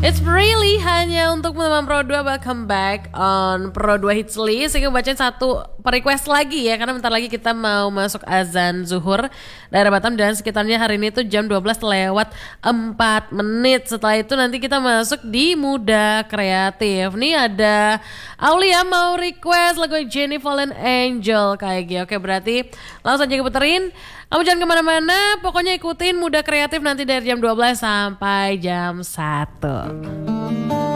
It's really hanya untuk teman Pro 2. Welcome back on Pro 2 Hits List. Saya bacain satu request lagi ya, karena bentar lagi kita mau masuk azan zuhur daerah Batam dan sekitarnya. Hari ini tuh jam 12 lewat 4 menit. Setelah itu nanti kita masuk di Muda Kreatif. Nih ada Aulia mau request lagu Jenny Fallen Angel kayak gitu. Oke, berarti langsung aja puterin. Kamu jangan kemana-mana, pokoknya ikutin Muda Kreatif nanti dari jam 12 sampai jam 1.